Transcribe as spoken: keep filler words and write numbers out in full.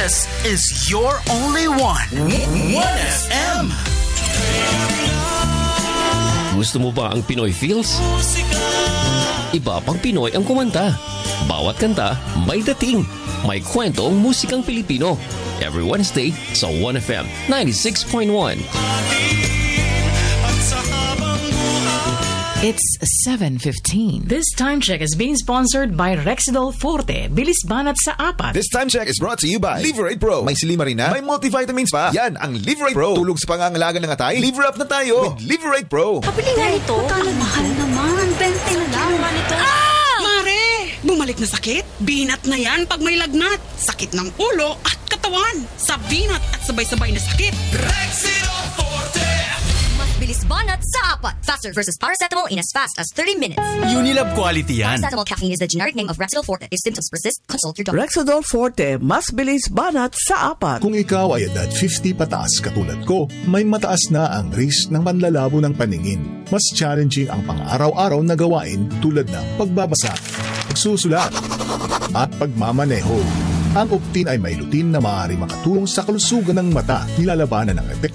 This is your only one. one F M. Gusto mo ba ang Pinoy feels? Iba pang Pinoy ang kumanta. Bawat kanta may dating. May kwento ang musikang Pilipino. Every Wednesday sa one F M ninety-six point one. It's seven fifteen. This time check is being sponsored by Rexidol Forte. Bilis banat sa apat. This time check is brought to you by Liverate Pro. May Silimarin na, may multivitamins pa. Yan ang Liverate Pro. Tulog sa pangangalaga ng atay. Liver up na tayo with Liverate Pro. Pabili nga ito. Mahal naman. Bente na lang. Ah! Mare! Bumalik na sakit? Binat na yan pag may lagnat. Sakit ng ulo at katawan. Sa binat at sabay-sabay na sakit. Rexidol Forte. Bilis banat sa apat. Faster versus paracetamol in as fast as thirty minutes. Unilab quality yan. Paracetamol caffeine is the generic name of Rexidol Forte. If symptoms persist, consult your doctor. Rexidol Forte, mas bilis banat sa apat. Kung ikaw ay edad fifty pataas katulad ko, may mataas na ang risk ng panlalabo ng paningin. Mas challenging ang pang-araw-araw na gawain tulad ng pagbabasa, pagsusulat, at pagmamaneho. Ang Optin ay may lutin na maaari makatulong sa kalusugan ng mata, nilalabanan ng epekto